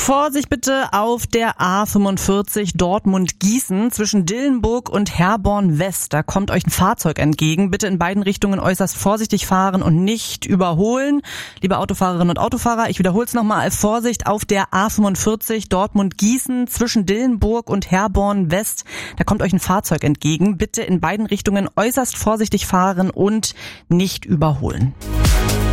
Vorsicht bitte auf der A45 Dortmund-Gießen zwischen Dillenburg und Herborn West. Da kommt euch ein Fahrzeug entgegen. Bitte in beiden Richtungen äußerst vorsichtig fahren und nicht überholen. Liebe Autofahrerinnen und Autofahrer, ich wiederhole es nochmal. Vorsicht auf der A45 Dortmund-Gießen zwischen Dillenburg und Herborn West. Da kommt euch ein Fahrzeug entgegen. Bitte in beiden Richtungen äußerst vorsichtig fahren und nicht überholen.